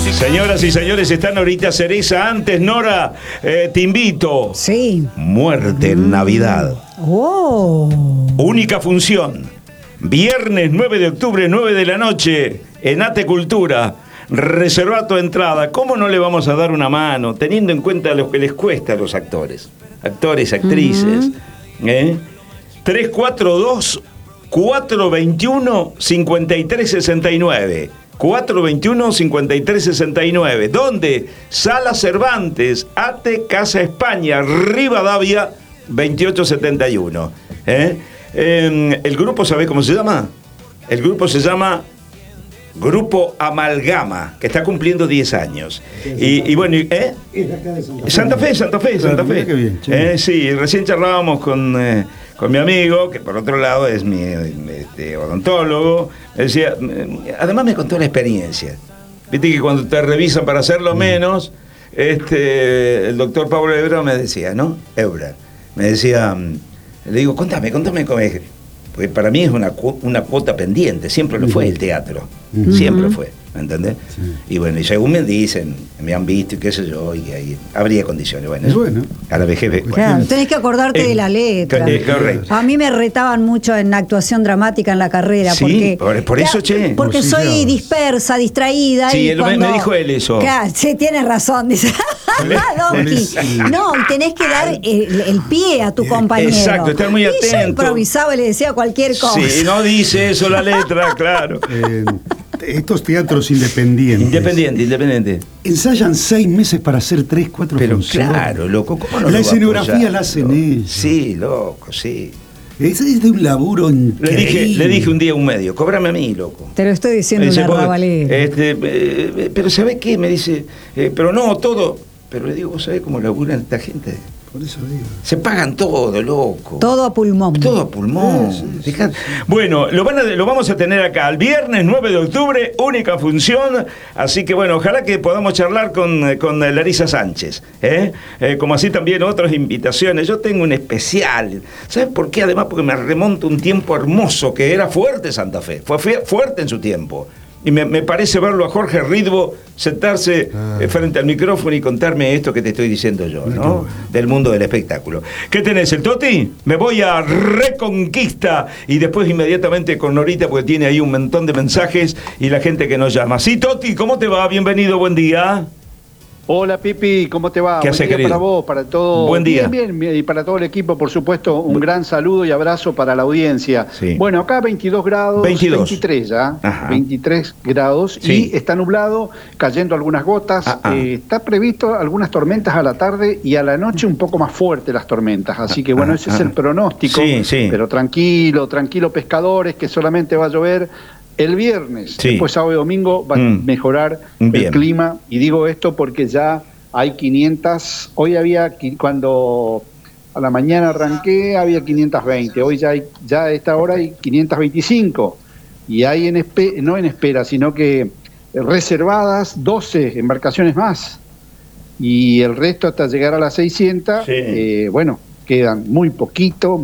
Señoras y señores, está Norita Cereza. Antes, Nora, te invito. Sí. Muerte en Navidad. Oh. Única función. Viernes 9 de octubre, 9 de la noche, en Ate Cultura. Reserva tu entrada. ¿Cómo no le vamos a dar una mano? Teniendo en cuenta lo que les cuesta a los actores. Actores, actrices. 342-421-5369. 421-5369. ¿Dónde? Sala Cervantes, Ate, Casa España, Rivadavia, 2871. El grupo, ¿sabés cómo se llama? El grupo se llama Grupo Amalgama, que está cumpliendo 10 años. Y bueno, Es de acá de Santa Fe. Santa Fe. Qué bien, Sí, recién charlábamos con mi amigo, que por otro lado es mi odontólogo. Decía, además me contó la experiencia. Viste que cuando te revisan para hacerlo menos, el doctor Pablo Ebra me decía, ¿no? Me decía, le digo, contame cómo es. Porque para mí es una cuota pendiente, siempre lo fue el teatro, siempre fue, ¿me entendés? Sí. Y bueno, y según me dicen, me han visto y qué sé yo, y ahí habría condiciones. Bueno, a la vejez. Claro, tenés que acordarte de la letra. Correcto. A mí me retaban mucho en actuación dramática en la carrera. Sí, porque, por eso, che. Porque soy dispersa, distraída. Sí, y me dijo él eso. Claro, sí, tienes razón, dice. No, y tenés que dar el pie a tu compañero. Exacto, estar muy atento. Y yo improvisaba y le decía cualquier cosa. Sí, no dice eso la letra, claro. Estos teatros independientes. Ensayan 6 meses para hacer 3, 4 funciones. Pero claro, loco, ¿cómo no la escenografía la hacen ellos. Sí, loco, sí. Es de un laburo increíble. Le dije un día a un medio, cóbrame a mí, loco. Te lo estoy diciendo una rabalera. Pero ¿sabés qué? Me dice, pero no, todo. Pero le digo, ¿vos sabés cómo laburan esta gente? Por eso digo. Se pagan todo, loco. Todo a pulmón. Todo a pulmón. Sí. Bueno, lo vamos a tener acá el viernes 9 de octubre, única función. Así que bueno, ojalá que podamos charlar con Larisa Sánchez. Como así también otras invitaciones. Yo tengo un especial. ¿Sabes por qué? Además, porque me remonta un tiempo hermoso que era fuerte Santa Fe. Fue fuerte en su tiempo. Y me parece verlo a Jorge Ridvo sentarse frente al micrófono y contarme esto que te estoy diciendo yo, ¿no? Bueno. Del mundo del espectáculo. ¿Qué tenés, el Toti? Me voy a Reconquista y después inmediatamente con Norita, porque tiene ahí un montón de mensajes y la gente que nos llama. Sí, Toti, ¿cómo te va? Bienvenido, buen día. Hola Pipi, ¿cómo te va? ¿Qué hace, querido? Para vos, para todo. Buen día. Bien, y para todo el equipo, por supuesto, un gran saludo y abrazo para la audiencia. Sí. Bueno, acá 22 grados, 23 ya, Ajá. 23 grados, sí. Y está nublado, cayendo algunas gotas. Está previsto algunas tormentas a la tarde y a la noche un poco más fuertes las tormentas. Así que bueno, ese es el pronóstico. Sí. Pero tranquilo, pescadores, que solamente va a llover el viernes. Sí. Después sábado y domingo va a mejorar el clima, y digo esto porque ya hay 500, hoy había, cuando a la mañana arranqué había 520, hoy ya a esta hora hay 525, y hay no en espera, sino que reservadas 12 embarcaciones más, y el resto hasta llegar a las 600, bueno, quedan muy poquito,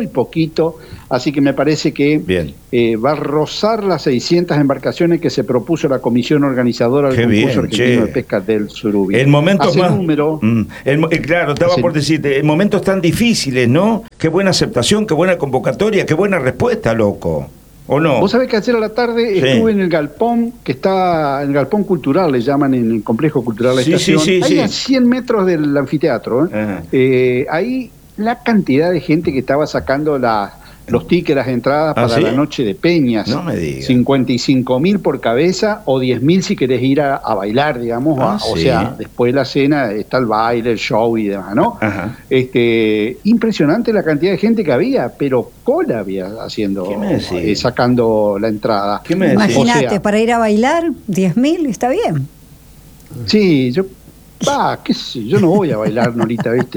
así que me parece que va a rozar las 600 embarcaciones que se propuso la comisión organizadora del concurso argentino de pesca del Surubí. En momentos Hace más... número... claro, estaba por decirte, en momentos tan difíciles, ¿no? Qué buena aceptación, qué buena convocatoria, qué buena respuesta, loco. ¿O no? Vos sabés que ayer a la tarde estuve en el galpón, que está en el galpón cultural, le llaman, en el complejo cultural de la estación, ahí a 100 metros del anfiteatro. Ahí la cantidad de gente que estaba sacando los tickets, las entradas para la noche de peñas. No me digas. 55.000 por cabeza o 10.000 si querés ir a bailar, digamos. O sea, después de la cena está el baile, el show y demás, ¿no? Impresionante la cantidad de gente que había, pero cola había haciendo, sacando la entrada. Imagínate, para ir a bailar, 10.000, está bien. Sí, qué sé, yo no voy a bailar, Norita, ¿viste?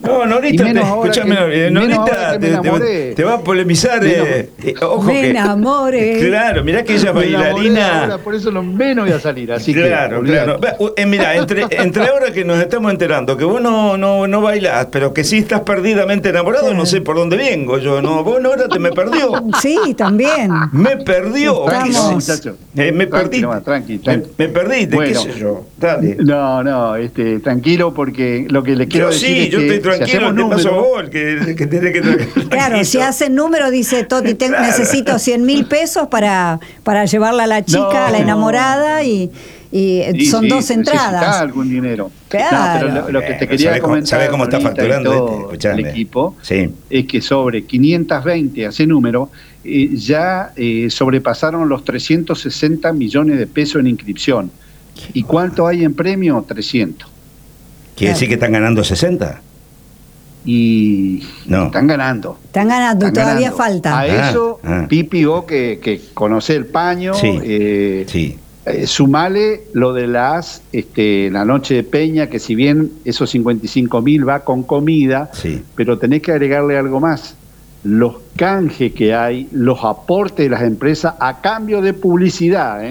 No, Norita, escúchame, Norita te va a polemizar. Ojo me enamoré. Claro, mirá que ella es bailarina. Ahora, por eso lo menos voy a salir. Así claro. Mirá, entre ahora que nos estamos enterando que vos no bailás, pero que sí estás perdidamente enamorado, no sé por dónde vengo yo. No, vos Nora me perdió. Sí, también. Me perdió. Me perdí. Tranqui. Me perdiste, bueno, qué sé yo. Dale. No, tranquilo, porque lo que le quiero decir sí, es yo estoy tranquilo, si te paso vos, que tenés que claro, si hacen número, dice Toti, claro. Necesito 100.000 pesos para llevarla a la chica, a la enamorada, y son 2 entradas. Necesitas algún dinero. Claro. Pero lo que te quería comentar, ¿sabés cómo está facturando el equipo? Sí. Es que sobre 520, ese número, ya sobrepasaron los 360 millones de pesos en inscripción. ¿Y cuánto hay en premio? 300. ¿Quiere decir que están ganando 60? Y no. Están ganando. Están ganando y todavía falta. A eso, Pipi, vos que conocés el paño, sí. Sumale lo de la noche de Peña, que si bien esos 55.000 va con comida, pero tenés que agregarle algo más. Los canjes que hay, los aportes de las empresas a cambio de publicidad,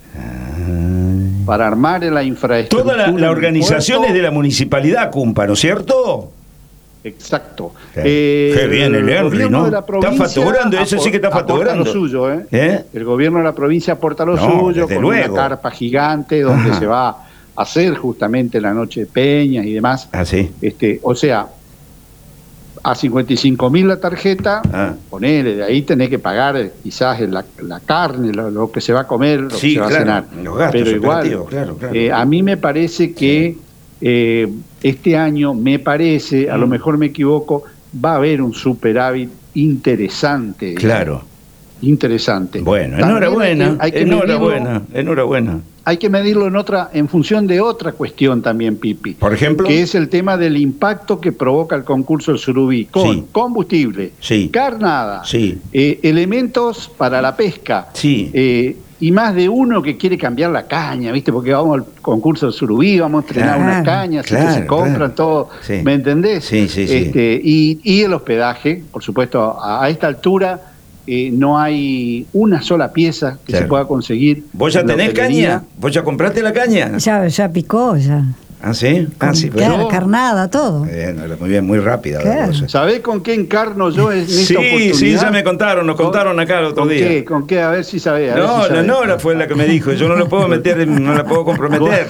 para armar la infraestructura. Toda la organización es de la municipalidad, Cumpa, ¿no es cierto? Exacto. Qué bien el Henry, ¿no? Está facturando, eso sí que está facturando. Lo suyo, El gobierno de la provincia aporta lo suyo, con una carpa gigante donde se va a hacer justamente la noche de Peñas y demás. O sea, a 55.000 la tarjeta, ponele, de ahí tenés que pagar quizás la carne, lo que se va a comer, lo que se va a cenar. Los gastos. Pero igual, a mí me parece que este año, a lo mejor me equivoco, va a haber un superávit interesante. Claro. Interesante. Bueno, enhorabuena. Enhorabuena. Hay que medirlo en función de otra cuestión también, Pipi. Por ejemplo. Que es el tema del impacto que provoca el concurso del Surubí con combustible, carnada, elementos para la pesca. Y más de uno que quiere cambiar la caña, ¿viste? Porque vamos al concurso del Surubí, vamos a estrenar una caña, así que se compran todo, ¿me entendés? Y el hospedaje, por supuesto, a esta altura no hay una sola pieza que se pueda conseguir. ¿Vos ya tenés caña? ¿Vos ya compraste la caña? Ya picó, ya. ¿Ah, sí? Claro, carnada, todo. Muy bien, muy rápida. Claro. ¿Sabés con qué encarno yo en esta oportunidad? Sí, ya me contaron, nos contaron acá el otro día. ¿Con qué? A ver si sabés. La Nora fue la que me dijo, yo no lo puedo meter, no la puedo comprometer.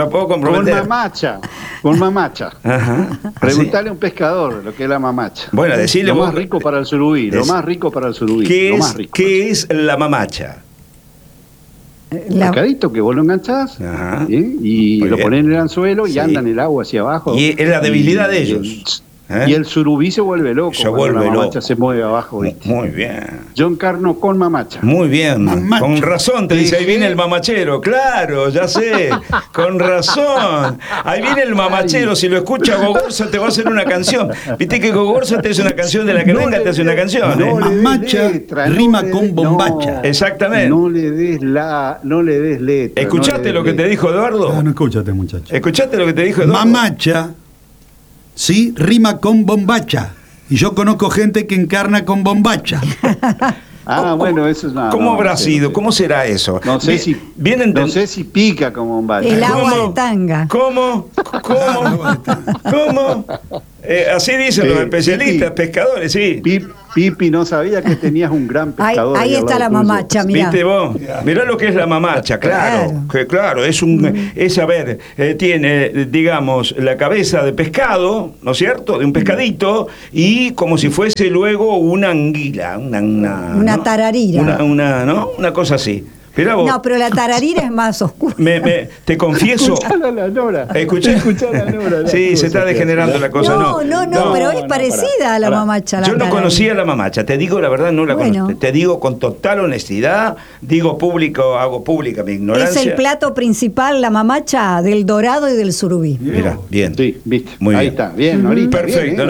Con mamacha. Ajá. Preguntale a un pescador lo que es la mamacha. Bueno, decirle lo más rico para el surubí, ¿Qué es la mamacha? Un pescadito que vos lo enganchás y lo ponés en el anzuelo y anda en el agua hacia abajo. Y es la debilidad de ellos. Y el surubí se vuelve loco. La mamacha se mueve abajo. ¿Viste? Muy bien. Yo encarno con mamacha. Muy bien. Con razón te dice, ahí viene el mamachero. Claro, ya sé. Con razón. Ahí viene el mamachero. Si lo escucha Gogorza te va a hacer una canción. Viste que Gogorza te hace una canción de la que venga, te hace una canción. Mamacha rima con bombacha. Exactamente. No le des letra. ¿Escuchaste lo que te dijo Eduardo? No escuchaste, muchacho. ¿Escuchaste lo que te dijo Eduardo? Mamacha, rima con bombacha. Y yo conozco gente que encarna con bombacha. Bueno, eso es nada. ¿Cómo habrá sido? ¿Cómo será eso? No sé si pica como bombacha. El agua de tanga. ¿Cómo? Así dicen los especialistas, pescadores, sí. Pipi, no sabía que tenías un gran pescador. Ahí está la mamacha, mirá. ¿Viste vos? Mirá lo que es la mamacha, claro. Tiene, digamos, la cabeza de pescado, ¿no es cierto? De un pescadito, y como si fuese luego una anguila, una tararira. Una cosa así. Vos, no, pero la tararira es más oscura. Te confieso. Escuchá la Nora. Escuchá la Nora. Sí, se está degenerando la cosa. No, pero es parecida a la mamacha. Yo no conocía la mamacha, te digo la verdad, no la conozco. Te digo con total honestidad, hago pública mi ignorancia. Es el plato principal, la mamacha, del dorado y del surubí. Mira, bien. Sí, viste. Muy ahí bien. Está, bien, Norita. Perfecto.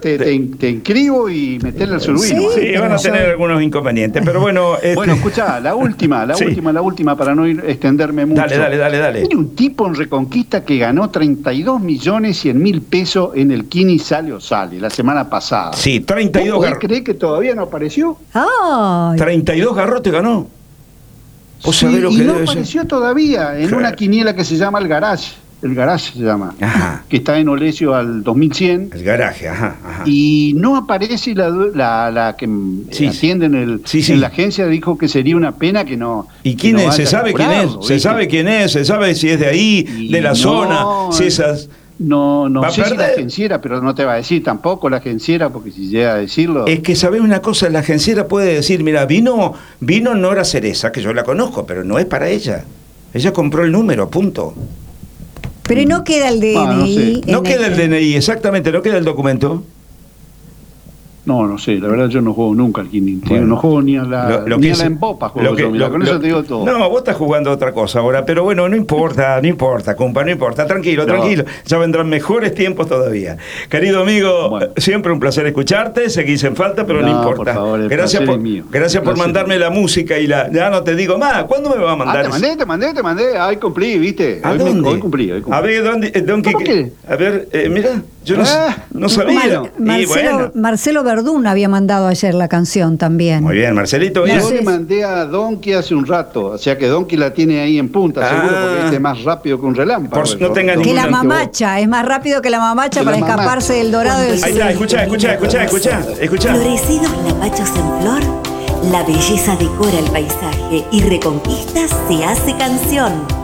Te inscribo y meterle al surubí. Sí, van a tener algunos inconvenientes, pero bueno. Bueno, escuchá, la la última, para no extenderme mucho. Dale. Hay un tipo en Reconquista que ganó 32.100.000 pesos en el Kini Sale o Sale la semana pasada. Sí, 32 garrotes. ¿Cree que todavía no apareció? ¡Ay! 32 garrotes ganó. Sí, y no apareció todavía en una quiniela que se llama El Garage se llama, que está en Olesio al 2100. El Garaje, Y no aparece la que atiende en la agencia, dijo que sería una pena que no. ¿Y quién es? ¿Se sabe quién es? ¿Se sabe quién es? ¿Se sabe si es de ahí, de la zona? Si esas... No sé si la agenciera, pero no te va a decir tampoco la agenciera, porque si llega a decirlo... Es que, ¿sabés una cosa? La agenciera puede decir, mira, vino Nora Cereza, que yo la conozco, pero no es para ella. Ella compró el número, punto. Pero no queda el DNI. No queda el DNI, exactamente, no queda el documento. No sé, la verdad yo no juego nunca al Kini. Bueno, no juego ni a la en popa juego yo, mira, con eso te digo todo. No, vos estás jugando a otra cosa ahora, pero bueno, no importa, compa, no importa. Tranquilo, ya vendrán mejores tiempos todavía. Querido amigo, siempre un placer escucharte, seguís en falta, pero no importa. Por favor, gracias por mandarme la música y ya no te digo más. ¿Cuándo me va a mandar? Te mandé. Hoy cumplí, ¿viste? Hoy cumplí. A ver, ¿dónde? A ver, mira, yo no sabía. Marcelo Verdún había mandado ayer la canción también. Muy bien, Marcelito. Yo le mandé a Donkey hace un rato, o sea que Donkey la tiene ahí en punta, seguro, porque es más rápido que un relámpago. Que la mamacha, es más rápido que la mamacha para escaparse del dorado del sur. Ahí está, escuchá. Florecidos lapachos en flor, la belleza decora el paisaje y Reconquista se hace canción.